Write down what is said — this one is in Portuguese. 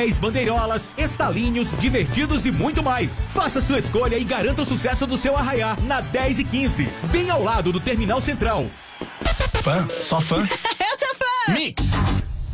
10 bandeirolas, estalinhos, divertidos e muito mais. Faça sua escolha e garanta o sucesso do seu arraiá na 10 e 15, bem ao lado do Terminal Central. Fã, só fã. Eu sou fã. Mix.